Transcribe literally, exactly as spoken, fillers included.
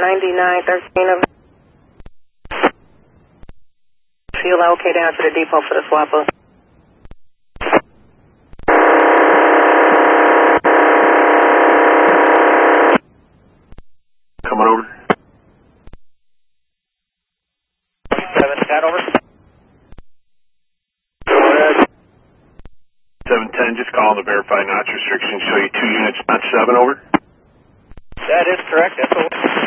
ninety-nine thirteen of fuel okay down to the depot for the swap up. Coming over. seven, Scott, over. seven ten, just calling to verify notch restriction. Show you two units, not seven, over. That is correct. That's over.